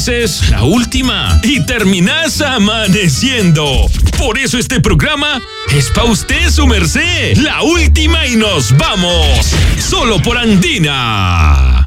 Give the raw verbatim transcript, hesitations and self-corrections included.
haces la última y terminas amaneciendo. Por eso este programa es pa' usted, su merced. La última y nos vamos. Solo por Andina.